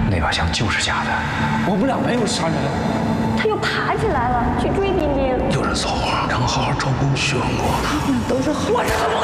那把枪就是假的。 我们俩没有杀人。 他又爬起来了，去追丁丁。 有人骚话，让我好好照顾薛王国。 他们都是好人。